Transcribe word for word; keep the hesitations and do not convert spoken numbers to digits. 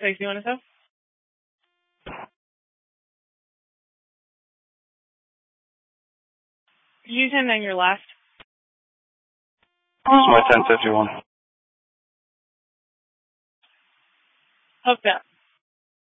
Thanks, you want to sell? Use him then your last. It's my ten fifty-one. Hooked up.